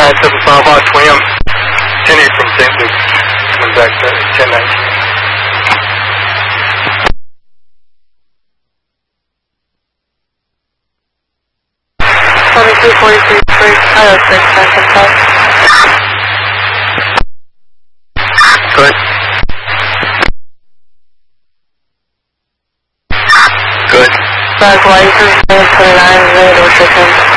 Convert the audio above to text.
975 Twim, 10-8 from St. Luke's, coming back to 1019. 2243, Kilo 6, 975. Good. Good. Flag Y 29, 29, 06.